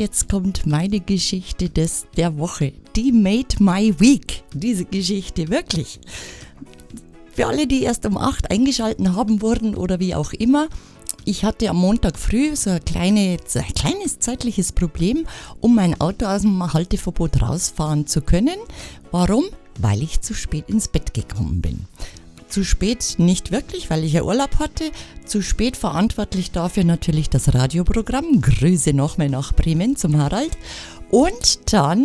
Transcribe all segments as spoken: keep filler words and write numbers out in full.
jetzt kommt meine Geschichte des, der Woche. Die made my week. Diese Geschichte, wirklich. Für alle, die erst um acht eingeschalten haben wurden oder wie auch immer. Ich hatte am Montag früh so ein, kleine, ein kleines zeitliches Problem, um mein Auto aus dem Halteverbot rausfahren zu können. Warum? Weil ich zu spät ins Bett gekommen bin. Zu spät nicht wirklich, weil ich ja Urlaub hatte. Zu spät verantwortlich dafür natürlich das Radioprogramm. Grüße nochmal nach Bremen zum Harald. Und dann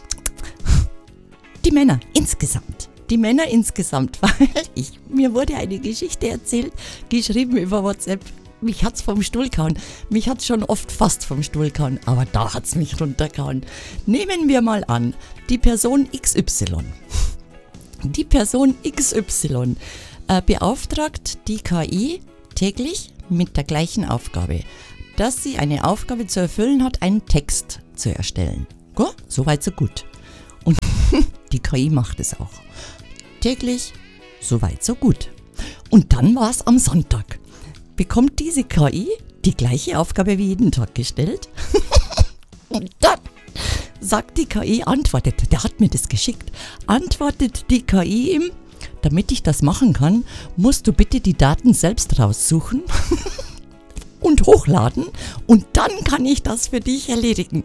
die Männer insgesamt. Die Männer insgesamt, weil ich, mir wurde eine Geschichte erzählt, geschrieben über WhatsApp. Mich hat's vom Stuhl gehauen. Mich hat's schon oft fast vom Stuhl gehauen, aber da hat's mich runtergehauen. Nehmen wir mal an, die Person X Y. Die Person X Y äh, beauftragt die K I täglich mit der gleichen Aufgabe, dass sie eine Aufgabe zu erfüllen hat, einen Text zu erstellen. Go? So weit, so gut. Und die K I macht es auch. Täglich, so weit, so gut. Und dann war es am Sonntag. Bekommt diese K I die gleiche Aufgabe wie jeden Tag gestellt? Und dann sagt die K I, antwortet, der hat mir das geschickt, antwortet die K I ihm, damit ich das machen kann, musst du bitte die Daten selbst raussuchen und hochladen und dann kann ich das für dich erledigen.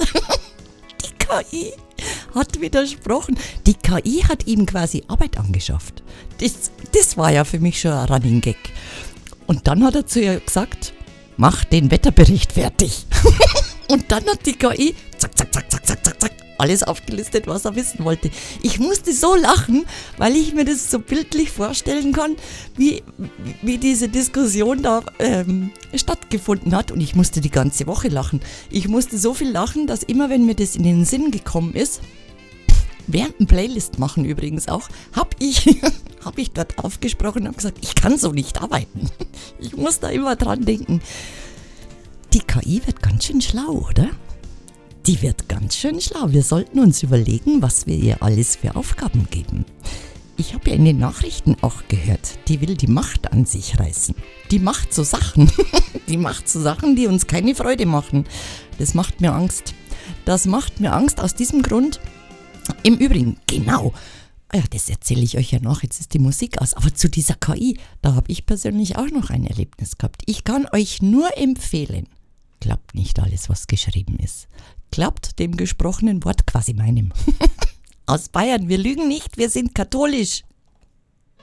Die K I hat widersprochen. Die K I hat ihm quasi Arbeit angeschafft. Das, das war ja für mich schon ein Running Gag. Und dann hat er zu ihr gesagt, mach den Wetterbericht fertig. Und dann hat die K I zack, zack, zack, zack, zack, zack, zack, alles aufgelistet, was er wissen wollte. Ich musste so lachen, weil ich mir das so bildlich vorstellen kann, wie, wie diese Diskussion da ähm, stattgefunden hat. Und ich musste die ganze Woche lachen. Ich musste so viel lachen, dass immer, wenn mir das in den Sinn gekommen ist, während dem Playlist machen übrigens auch, habe ich, hab ich dort aufgesprochen und habe gesagt, ich kann so nicht arbeiten. Ich muss da immer dran denken. Die K I wird ganz schön schlau, oder? Die wird ganz schön schlau. Wir sollten uns überlegen, was wir ihr alles für Aufgaben geben. Ich habe ja in den Nachrichten auch gehört, die will die Macht an sich reißen. Die macht so Sachen. Die macht so Sachen, die uns keine Freude machen. Das macht mir Angst. Das macht mir Angst aus diesem Grund. Im Übrigen, genau. Ja, das erzähle ich euch ja noch. Jetzt ist die Musik aus. Aber zu dieser K I, da habe ich persönlich auch noch ein Erlebnis gehabt. Ich kann euch nur empfehlen, glaubt nicht alles, was geschrieben ist. Glaubt dem gesprochenen Wort, quasi meinem. Aus Bayern, wir lügen nicht, wir sind katholisch.